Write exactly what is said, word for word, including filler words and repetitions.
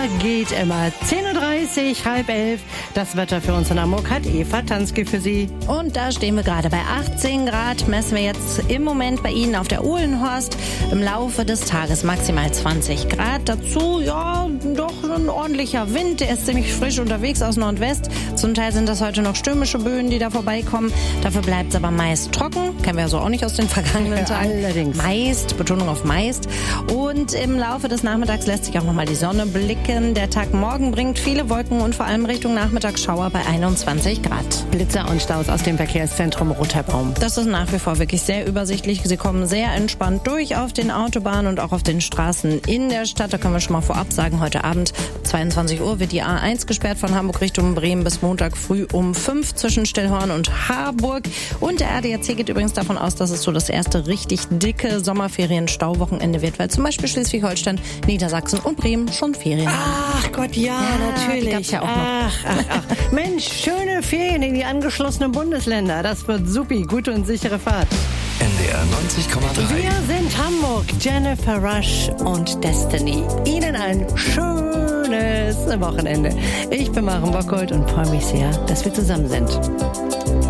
geht immer. zehn Uhr dreißig, halb elf. Das Wetter für uns in Hamburg hat Eva Tansky für Sie. Und da stehen wir gerade bei achtzehn Grad. Messen wir jetzt im Moment bei Ihnen auf der Uhlenhorst. Im Laufe des Tages maximal zwanzig Grad. Dazu, ja, doch ein ordentlicher Wind. Der ist ziemlich frisch unterwegs aus Nordwest. Zum Teil sind das heute noch stürmische Böen, die da vorbeikommen. Dafür bleibt es aber meist trocken. Kennen wir ja so auch nicht aus den vergangenen Tagen. Allerdings. Meist, Betonung auf meist. Und im Laufe des Nachmittags lässt sich auch nochmal die Sonne blicken. Der Tag morgen bringt viele Wolken und vor allem Richtung Nachmittagsschauer bei einundzwanzig Grad. Blitzer und Staus aus dem Verkehrszentrum Roterbaum. Das ist nach wie vor wirklich sehr übersichtlich. Sie kommen sehr entspannt durch auf den Autobahnen und auch auf den Straßen in der Stadt. Da können wir schon mal vorab sagen, heute Abend zweiundzwanzig Uhr wird die A eins gesperrt von Hamburg Richtung Bremen bis Montag früh um fünf zwischen Stillhorn und Harburg. Und der A D A C geht übrigens davon aus, dass es so das erste richtig dicke Sommerferien-Stauwochenende wird, weil zum Beispiel Schleswig-Holstein, Niedersachsen und Bremen schon Ferien haben. Ach Gott, ja, Ja, natürlich. die gab's ja auch noch. Ach, ach, ach. Mensch, schöne Ferien in die angeschlossenen Bundesländer. Das wird supi. Gute und sichere Fahrt. N D R neunzig Komma drei. Wir sind Hamburg, Jennifer Rush und Destiny. Ihnen ein schönes Wochenende. Ich bin Maren Bockholt und freue mich sehr, dass wir zusammen sind.